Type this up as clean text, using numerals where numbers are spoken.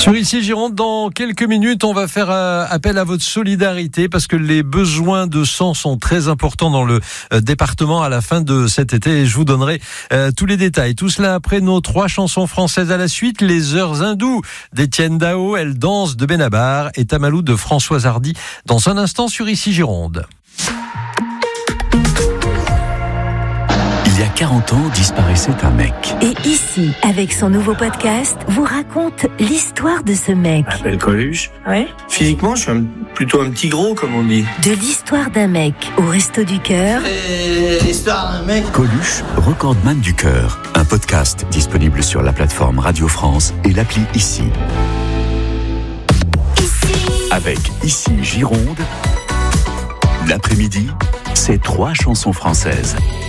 Sur Ici Gironde, dans quelques minutes, on va faire appel à votre solidarité parce que les besoins de sang sont très importants dans le département à la fin de cet été et je vous donnerai tous les détails. Tout cela après nos 3 chansons françaises à la suite. Les Heures hindoues d'Étienne Dao, Elle danse de Benabar et Tamalou de Françoise Hardy dans un instant sur Ici Gironde. Il y a 40 ans, disparaissait un mec. Et ici, avec son nouveau podcast, vous raconte l'histoire de ce mec. Je m'appelle Coluche. Ouais. Physiquement, je suis plutôt un petit gros, comme on dit. De l'histoire d'un mec au Resto du Cœur. Et l'histoire d'un mec. Coluche, recordman du cœur. Un podcast disponible sur la plateforme Radio France et l'appli Ici. Avec Ici Gironde, l'après-midi, c'est 3 chansons françaises.